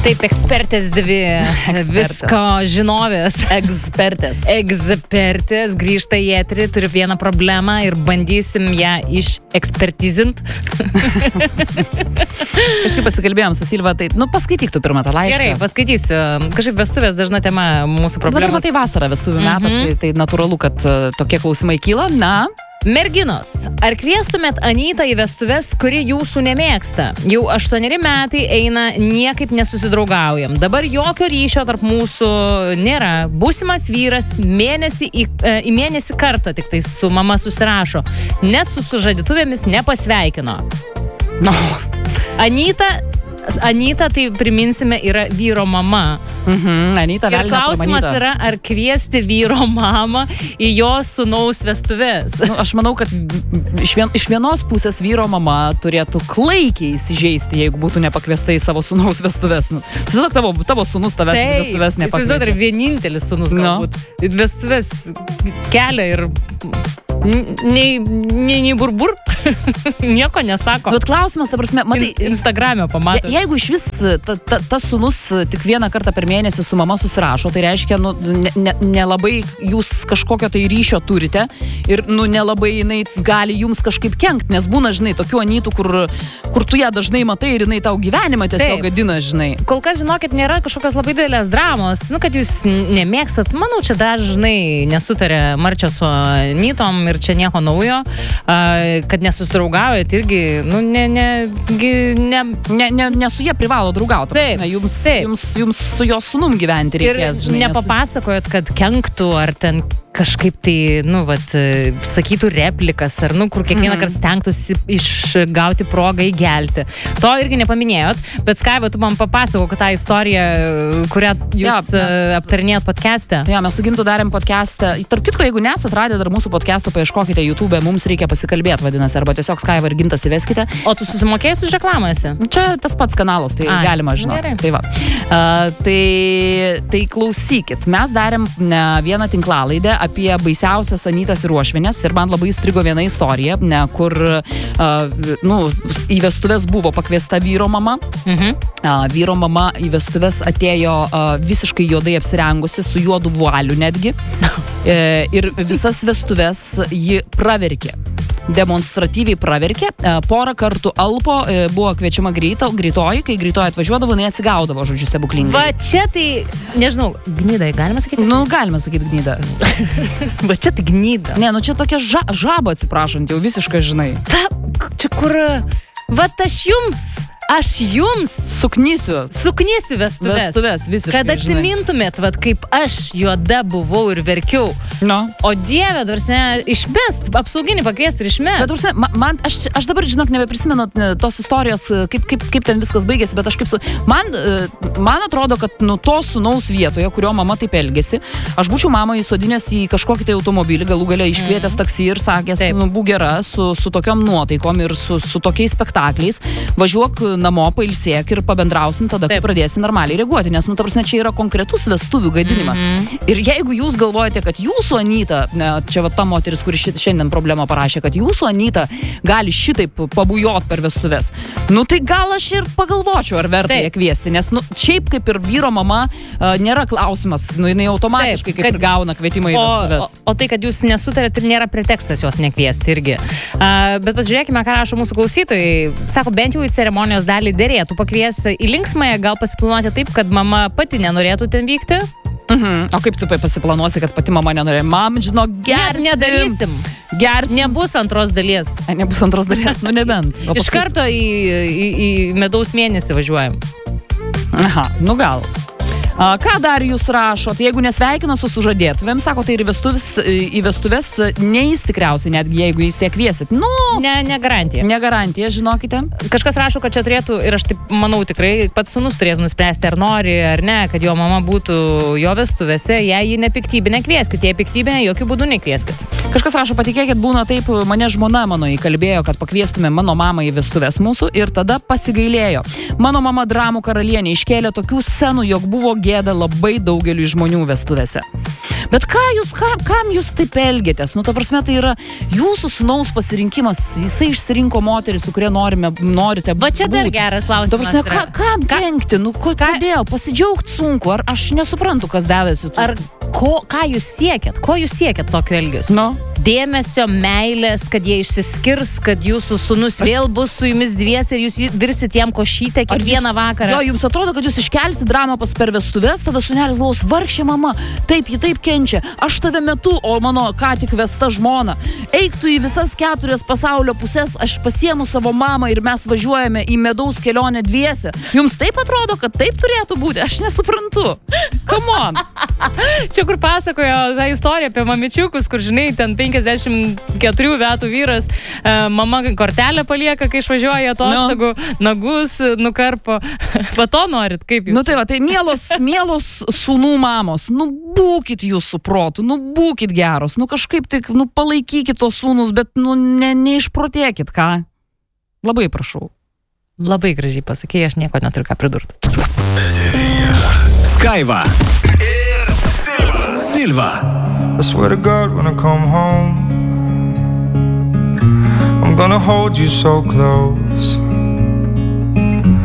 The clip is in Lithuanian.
Taip, ekspertės dvi, visko žinovės. Ekspertės grįžta į eterį, turiu vieną problemą ir bandysim ją išekspertizint. Kažkaip pasikalbėjom su Silva, tai, paskaityk tu pirmą tą laišką. Gerai, paskaitysiu. Kažkaip vestuvės dažna tema mūsų problemos. Dabar tai vasara vestuvių metas, tai natūralu, kad tokie klausimai kyla. Na? Merginos, ar kviestumėt Anytą į vestuves, kuri jūsų nemėgsta? Jau 8 metai eina, niekaip nesusidraugaujam. Dabar jokio ryšio tarp mūsų nėra. Būsimas vyras į mėnesį kartą tik tai su mama susirašo. Net su sužadėtuvėmis nepasveikino. No. Anyta, tai priminsime, yra vyro mama. Anyta, ir klausimas yra, ar kviesti vyro mamą į jo sūnaus vestuvės. Aš manau, kad iš vienos pusės vyro mama turėtų klaikiai įsižeisti, jeigu būtų nepakviesta į savo sūnaus vestuvės. Susitok, tavo sūnus tavęs į vestuvės nepakviečia. Įsivaizduot, ir vienintelis sūnus galbūt. Vestuvės kelia ir nei burbur, nieko nesako. Bet klausimas, ta prasme, matai, Instagram'e pamatai. Jeigu iš vis tas sūnus tik vieną kartą per mėnesį su mama susirašo, tai reiškia, nelabai jūs kažkokio tai ryšio turite ir, nelabai jinai gali jums kažkaip kenkt, nes būna, žinai, tokių Anytų, kur tu ją dažnai matai ir jinai tau gyvenimą tiesiog gadina, žinai. Kol kas, žinokit, nėra kažkokios labai didelės dramos, kad jūs nemėgstat, manau, čia dažnai nesutarė Marčio su Anytom ir čia nieko naujo, kad nesusidraugaujat irgi, ne su jie privalo draugauti. Jums su jo sūnum gyventi reikės, žinai. Ir nepapasakojot, kad kenktų ar ten kažkaip tai, sakytų replikas, ar, kur kiekvieną kartą stengtųsi išgauti progą įgelti. To irgi nepaminėjot, bet Skaiva, tu man papasakok tą istoriją, kurią jūs aptarinėjot podcast'e. Mes su Gintu darėm podcast'ą. Tarp kitko, jeigu nesat radę dar mūsų podcast'o, paieškokite YouTube'e, mums reikia pasikalbėti, vadinasi, arba tiesiog Skaiva ir Gintas įveskite. O tu susimokėjai už reklamąsi? Čia tas pats kanalas, tai galima žinoti. Tai va. Tai klausykit, mes darėm vieną tinklalaidę apie baisiausias Anytas ir uošvienes ir man labai įstrigo viena istorija, kur į vestuvės buvo pakviesta vyro mama. Vyro mama į vestuvės atėjo visiškai juodai apsirengusi, su juodu vualiu netgi. Ir visas vestuvės ji praverkė. Demonstratyviai praverkė, porą kartų alpo, buvo kviečiama greitoji, kai greitoji atvažiuodavo, jinai atsigaudavo, žodžiu, stebuklingai. Va čia tai, nežinau, gnida, galima sakyti? Galima sakyti gnida. Va čia tai gnida. Ne, čia tokia žaba, atsiprašant, jau visiškai, žinai. Čia kur, va aš jums suknysiu vestuvės visiškai, kad atsimintumėt, kaip aš juoda buvau ir verkiau. O Dieve, išmest, apsauginį pakviesti ir išmest. Bet, aš dabar, žinok, nebeprisimenu tos istorijos, kaip ten viskas baigėsi, bet aš man atrodo, kad to sūnaus vietoje, kurio mama taip elgėsi, aš būčiau mamą įsodinęs į kažkokį tai automobilį, galų gale iškvietęs taksi ir sakęs, būk gera, su tokiom nuotaikom ir su tokiais spektakliais, važiuok namo, pailsėk ir pabendrausim tada, kai pradėsi normaliai reaguoti, nes, ta prasme, čia yra konkretus vestuvių gadinimas. Ir jeigu jūs galvojate, kad jūsų Anyta, čia va ta moteris, kuri šiandien problemą parašė, kad jūsų Anyta gali šitaip pabujot per vestuves, tai gal aš ir pagalvočiau, ar verta ją kviesti, nes, šiaip kaip ir vyro mama nėra klausimas, jinai automatiškai kaip ir gauna kvietimą į vestuves. O tai, kad jūs nesutarėt ir nėra pretekstas jos nekviesti irgi. Bet pasižiūrėkime, ką rašo mūsų klausytojai. Sako, bent jau į ceremonijos dalį dėrėtų pakviesti į linksmąją, gal pasiplanuoti taip, kad mama pati nenorėtų ten vykti? O kaip tu pasiplanuosi, kad pati mama nenorėjo? Mam, žinok, nedarysim. Nebus antros dalies. Nebus antros dalies, nebent. Iš karto į medaus mėnesį važiuojam. Aha, gal. Ką dar jūs rašot? Jeigu nesveikino su sužadėtuvėm, sako, tai ir į vestuvės neįs tikriausiai, netgi jeigu jūs ją kviesit. Ne garantija. Ne garantija, žinokite. Kažkas rašo, kad čia turėtų, ir aš taip manau, tikrai pats sūnus turėtų nuspręsti, ar nori, ar ne, kad jo mama būtų jo vestuvėse, jei ji nepiktybinė, kvieskit, jei piktybinė, jokių būdų nekvieskit. Kažkas rašo, patikėkit, būna taip, mane žmona mano įkalbėjo, kad pakviestume mano mamą į vestuvės mūsų ir tada pasigailėjo. Mano mama dramų karalienė iškėlė tokių scenų, jog buvo gėda labai daugeliu žmonių vestuvėse. Bet kam jūs taip elgiatės? Nu, ta prasme, tai yra jūsų sūnaus pasirinkimas. Jisai išsirinko moterį, su kuria norite būti. Va čia dar geras klausimas. Ta prasme, kam kenkti? Nu, kodėl? Pasidžiaugti sunku. Ar aš nesuprantu, kas davėsi. Ką jūs siekėt? Ko jūs siekėt tokio elgesio? Nu? Dėmesio, meilės, kad jie išsiskirs, kad jūsų sūnus vėl bus su jumis dviese ir jūs virsit jam košytę kiekvieną vakarą. Jo, jums atrodo, kad jūs iškelsi dramą per vestuves, tada sūnelis galvos, vargšė mama, taip, ji taip kenčia, aš tave metu, o mano ką tik vesta žmona. Eik tu į visas 4 pasaulio pusės, aš pasiemu savo mamą ir mes važiuojame į medaus kelionę dviese. Jums taip atrodo, kad taip turėtų būti? Aš nesuprantu. Come on. Čia kur pasakojo tą istoriją apie mamičiukus, kur žinai, ten 54 metų vyras, mama kortelę palieka, kai išvažiuoja atostogų, nagus nukarpo. Va to norit, kaip jūs? Nu tai va, tai mielos sūnų mamos, nu būkit jūs su protu, nu būkit geros, nu kažkaip tik, nu palaikykit tos sūnus, bet nu neišprotėkit, ką? Labai prašau. Labai gražiai pasakė, aš nieko neturiu ką pridurti. Skaiva ir Silva. I swear to God when I come home I'm gonna hold you so close